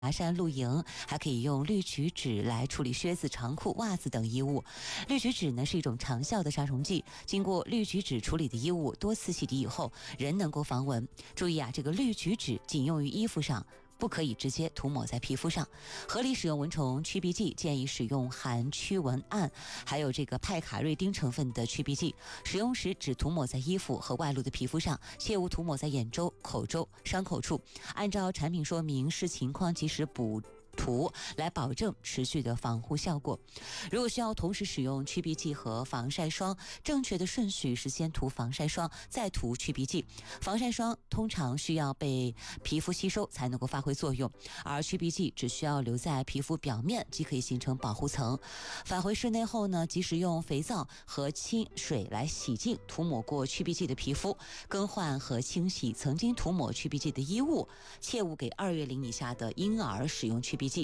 爬山露营，还可以用绿菊酯来处理靴子、长裤、袜子等衣物。绿菊酯呢是一种长效的杀虫剂，经过绿菊酯处理的衣物多次洗涤以后，仍能够防蚊。注意啊，这个绿菊酯仅用于衣服上，不可以直接涂抹在皮肤上。合理使用蚊虫驱避剂，建议使用含驱蚊胺还有这个派卡瑞丁成分的驱避剂，使用时只涂抹在衣服和外露的皮肤上，切勿涂抹在眼周、口周、伤口处。按照产品说明视情况及时补涂，来保证持续的防护效果。如果需要同时使用驱避剂和防晒霜，正确的顺序是先涂防晒霜，再涂驱避剂。防晒霜通常需要被皮肤吸收才能够发挥作用，而驱避剂只需要留在皮肤表面即可以形成保护层。返回室内后呢，及时用肥皂和清水来洗净涂抹过驱避剂的皮肤，更换和清洗曾经涂抹驱避剂的衣物，切勿给2月龄以下的婴儿使用驱避剂。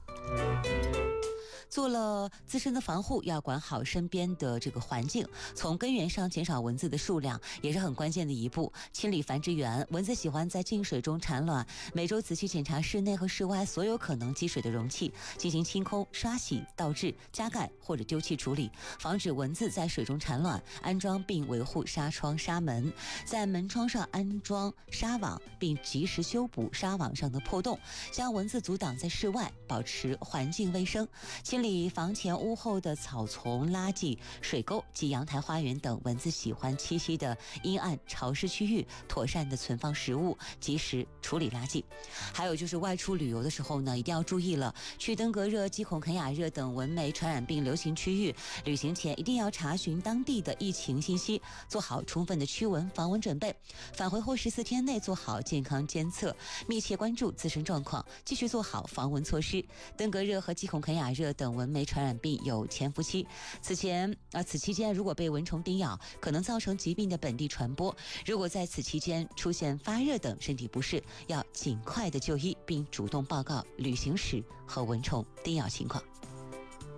做了自身的防护，要管好身边的这个环境，从根源上减少蚊子的数量也是很关键的一步。清理繁殖源，蚊子喜欢在静水中产卵，每周仔细检查室内和室外所有可能积水的容器，进行清空、刷洗、倒置、加盖或者丢弃处理，防止蚊子在水中产卵。安装并维护纱窗、纱门，在门窗上安装纱网，并及时修补纱网上的破洞，将蚊子阻挡在室外，保持环境卫生。清理房前屋后的草丛、垃圾、水沟及阳台、花园等蚊子喜欢栖息的阴暗潮湿区域，妥善的存放食物，及时处理垃圾。还有就是外出旅游的时候呢，一定要注意了，去登革热、鸡孔肯雅热等蚊媒传染病流行区域，旅行前一定要查询当地的疫情信息，做好充分的驱蚊防蚊准备。返回后14天内做好健康监测，密切关注自身状况，继续做好防蚊措施。登革热和鸡孔肯雅热等蚊媒传染病有潜伏期，此期间如果被蚊虫叮咬，可能造成疾病的本地传播。如果在此期间出现发热等身体不适，要尽快的就医，并主动报告旅行史和蚊虫叮咬情况。